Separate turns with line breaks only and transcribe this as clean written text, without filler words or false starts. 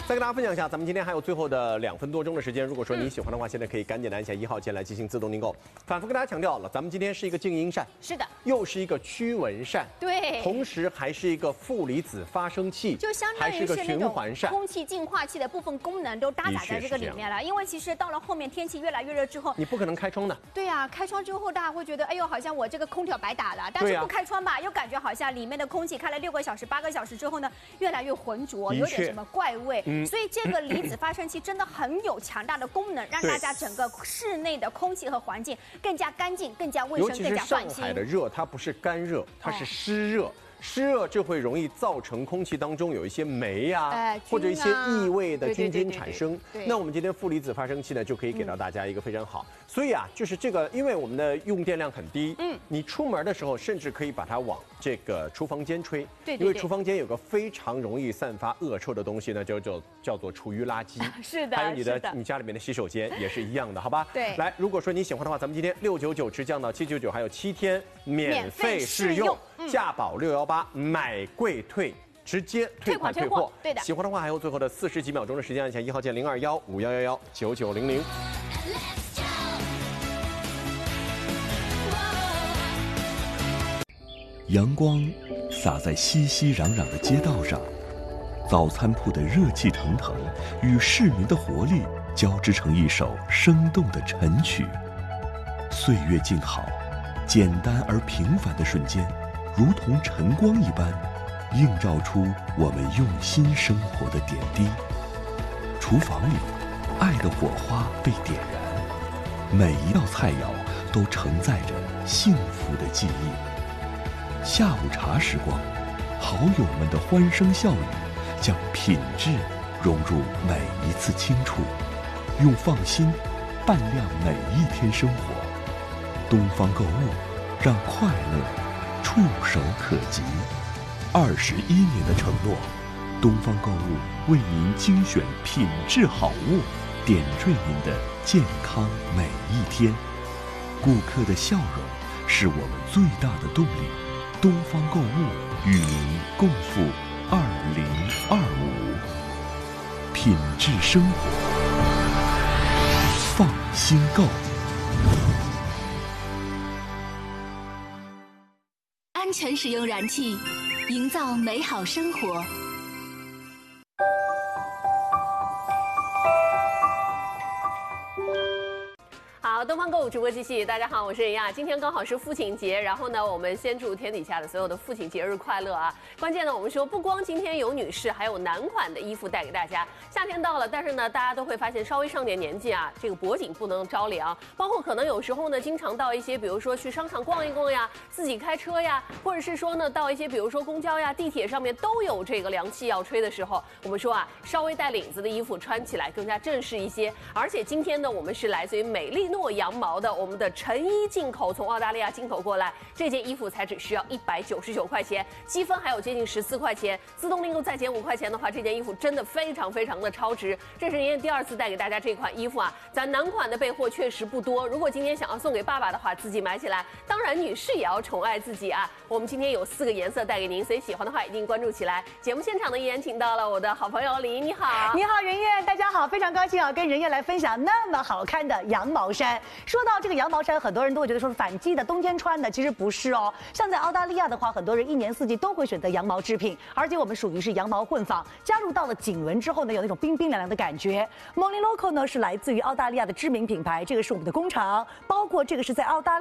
再跟大家分享一下，咱们今天还有最后的2分多钟的时间。如果说你喜欢的话，现在可以赶紧的按下1号键来进行自动订购。反复跟大家强调了，咱们今天是一个静音扇，
是的，
又是一个驱蚊扇，
对，
同时还是一个负离子发生器，
就相当于是那种空气净化器的部分功能都搭载在这个里面了。因为其实到了后面天气越来越热之后，
你不可能开窗的。
对啊，开窗之后大家会觉得，哎呦，好像我这个空调白打了。但是不开窗吧，又感觉好像里面的空气开了6个小时、8个小时之后呢，越来越浑浊，有点什么怪味。所以这个离子发生器真的很有强大的功能，让大家整个室内的空气和环境更加干净、更加卫生、更加放心。
尤其是上海的热，它不是干热，它是湿热。湿热就会容易造成空气当中有一些霉或者一些异味的菌菌产生。那我们今天负离子发生器呢，就可以给到大家一个非常好。所以啊，就是这个，因为我们的用电量很低，你出门的时候甚至可以把它往这个厨房间吹，因为厨房间有个非常容易散发恶臭的东西呢，叫做厨余垃圾。
是的，
还有你家里面的洗手间也是一样的，好吧？
对。
来，如果说你喜欢的话，咱们今天699直降到799，还有7天免费试用，价保618，买贵退。直接退款退货，
对的。
喜欢的话，还有最后的40几秒钟的时间，按下1号键02151119900。
阳光洒在熙熙攘攘的街道上，早餐铺的热气腾腾与市民的活力交织成一首生动的晨曲。岁月静好，简单而平凡的瞬间，如同晨光一般，映照出我们用心生活的点滴。厨房里，爱的火花被点燃，每一道菜肴都承载着幸福的记忆。下午茶时光，好友们的欢声笑语，将品质融入每一次轻触，用放心伴亮每一天生活。东方购物，让快乐触手可及。21年的承诺，东方购物为您精选品质好物，点缀您的健康每一天。顾客的笑容是我们最大的动力。东方购物与您共赴2025，品质生活，放心购。
安全使用燃气，营造美好生活。
好，东方购物直播继续。大家好，我是任亚。今天刚好是父亲节，然后呢，我们先祝天底下的所有的父亲节日快乐啊！关键呢，我们说不光今天有女士，还有男款的衣服带给大家。夏天到了，但是呢，大家都会发现稍微上点年纪啊，这个脖颈不能着凉，包括可能有时候呢，经常到一些，比如说去商场逛一逛呀，自己开车呀，或者是说呢，到一些比如说公交呀、地铁上面都有这个凉气要吹的时候，我们说啊，稍微带领子的衣服穿起来更加正式一些。而且今天呢，我们是来自于美丽诺羊毛的我们的成衣进口，从澳大利亚进口过来，这件衣服才只需要199块钱，积分还有接近14块钱，自动订购再减5块钱的话，这件衣服真的非常非常的超值。这是您第2次带给大家这款衣服啊，咱男款的备货确实不多，如果今天想要送给爸爸的话，自己买起来，当然女士也要宠爱自己啊。我们今天有4个颜色带给您，所以喜欢的话一定关注起来。节目现场呢依然请到了我的好朋友李莹，你好。
你好，任燕，大家好，非常高兴啊，跟任燕来分享那么好看的羊毛衫。说到这个羊毛衫，很多人都会觉得说是反季的，冬天穿的，其实不是哦。像在澳大利亚的话，很多人1年4季都会选择羊毛制品，而且我们属于是羊毛混纺，加入到了锦纶之后呢，有那种冰冰凉凉的感觉。Molly Local 呢是来自于澳大利亚的知名品牌，这个是我们的工厂，包括这个是在澳大利亚